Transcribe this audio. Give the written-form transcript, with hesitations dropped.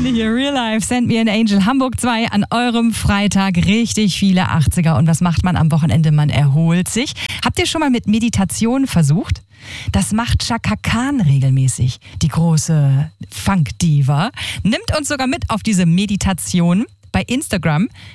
Freunde hier, Real Life, Send Me an Angel, Hamburg 2 an eurem Freitag. Richtig viele 80er. Und was macht man am Wochenende? Man erholt sich. Habt ihr schon mal mit Meditation versucht? Das macht Chaka Khan regelmäßig, die große Funk-Diva. Nimmt uns sogar mit auf diese Meditation bei Instagram.